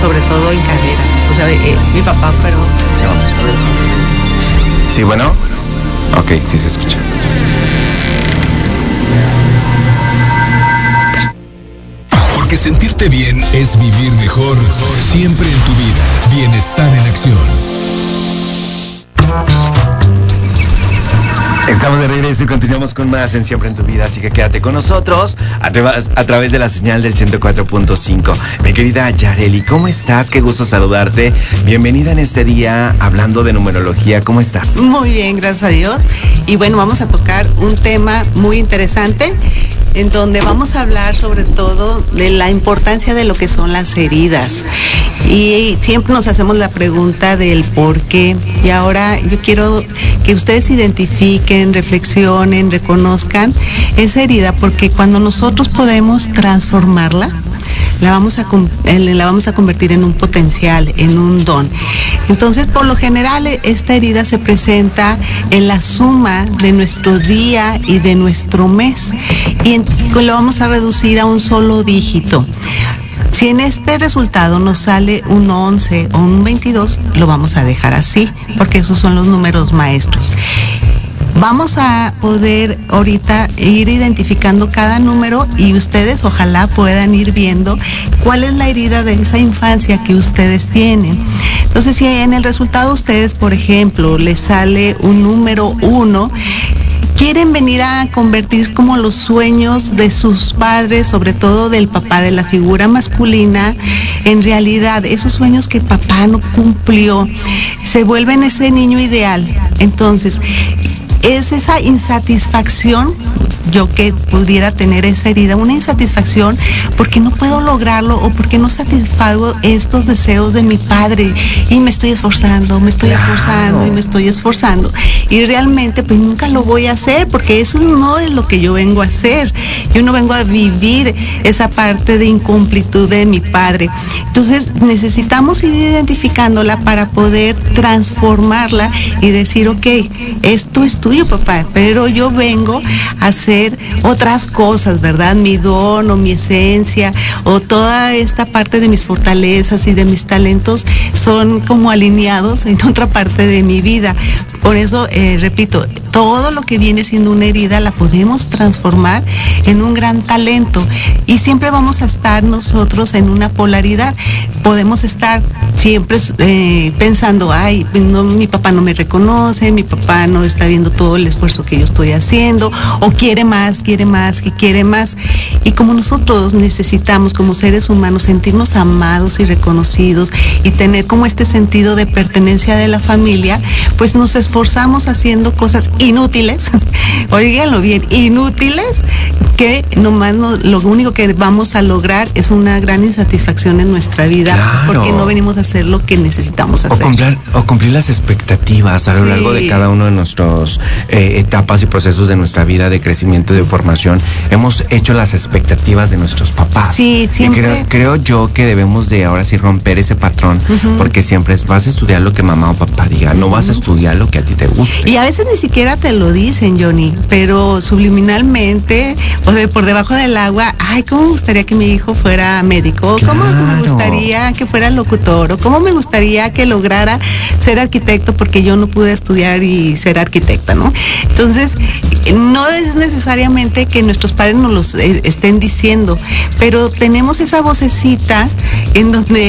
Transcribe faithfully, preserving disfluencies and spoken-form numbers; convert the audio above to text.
sobre todo en cadera. O sea, eh, mi papá, pero... Sí, bueno. Ok, sí se escucha. Porque sentirte bien es vivir mejor siempre en tu vida. Bienestar en acción. Estamos de regreso y continuamos con más en Siempre en tu Vida, así que quédate con nosotros a, tra- a través de la señal del ciento cuatro punto cinco. Mi querida Yareli, ¿cómo estás? Qué gusto saludarte. Bienvenida en este día hablando de numerología. ¿Cómo estás? Muy bien, gracias a Dios. Y bueno, vamos a tocar un tema muy interesante, en donde vamos a hablar sobre todo de la importancia de lo que son las heridas. Y siempre nos hacemos la pregunta del por qué. Y ahora yo quiero que ustedes identifiquen, reflexionen, reconozcan esa herida, porque cuando nosotros podemos transformarla, la vamos a la vamos a convertir en un potencial, en un don. Entonces, por lo general, esta herida se presenta en la suma de nuestro día y de nuestro mes, y en, lo vamos a reducir a un solo dígito. Si en este resultado nos sale un once o un veintidós, lo vamos a dejar así, porque esos son los números maestros. Vamos a poder ahorita ir identificando cada número y ustedes ojalá puedan ir viendo cuál es la herida de esa infancia que ustedes tienen. Entonces, si en el resultado ustedes, por ejemplo, les sale un número uno, quieren venir a convertir como los sueños de sus padres, sobre todo del papá, de la figura masculina, en realidad, esos sueños que papá no cumplió, se vuelven ese niño ideal. Entonces, es esa insatisfacción, yo que pudiera tener esa herida, una insatisfacción porque no puedo lograrlo o porque no satisfago estos deseos de mi padre y me estoy esforzando, me estoy claro. esforzando y me estoy esforzando y realmente pues nunca lo voy a hacer porque eso no es lo que yo vengo a hacer. Yo no vengo a vivir esa parte de incumplitud de mi padre. Entonces necesitamos ir identificándola para poder transformarla y decir, ok, esto es tuyo, papá, pero yo vengo a hacer otras cosas, ¿verdad? Mi don o mi esencia o toda esta parte de mis fortalezas y de mis talentos son como alineados en otra parte de mi vida. Por eso, eh, repito, todo lo que viene siendo una herida la podemos transformar en un gran talento y siempre vamos a estar nosotros en una polaridad. Podemos estar siempre eh, pensando, ay, no, mi papá no me reconoce, mi papá no está viendo todo el esfuerzo que yo estoy haciendo, o quiere más, quiere más, que quiere más. Y como nosotros necesitamos como seres humanos sentirnos amados y reconocidos y tener como este sentido de pertenencia de la familia, pues nos esforzamos haciendo cosas inútiles, oíganlo bien, inútiles, que nomás no, lo único que vamos a lograr es una gran insatisfacción en nuestra vida, claro. porque no venimos a hacer lo que necesitamos hacer. O cumplir, o cumplir las expectativas a lo sí. largo de cada uno de nuestros eh, etapas y procesos de nuestra vida de crecimiento y de formación. Hemos hecho las expectativas de nuestros papás. Sí, siempre. Creo, creo yo que debemos de ahora sí romper ese patrón, uh-huh. porque siempre es, vas a estudiar lo que mamá o papá diga, no vas uh-huh. a estudiar lo que a ti te guste. Y a veces ni siquiera te lo dicen, Johnny, pero subliminalmente, o sea, por debajo del agua, ay, ¿cómo me gustaría que mi hijo fuera médico? Claro. ¿Cómo me gustaría que fuera locutor? ¿O cómo me gustaría que lograra ser arquitecto porque yo no pude estudiar y ser arquitecta, ¿no? Entonces, no es necesariamente que nuestros padres nos lo eh, estén diciendo, pero tenemos esa vocecita en donde